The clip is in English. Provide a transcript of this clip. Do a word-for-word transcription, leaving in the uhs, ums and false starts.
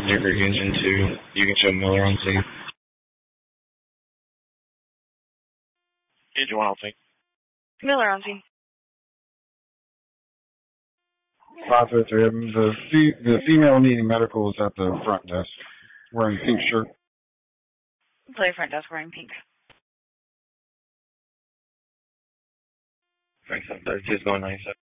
Zebra Engine two. You can show Miller on scene. Engine one on scene. Miller on scene. five oh three. The, fe- the female needing medical is at the front desk, wearing a pink shirt. Player front desk wearing pink. Frank seven thirty-two is going ninety-seven.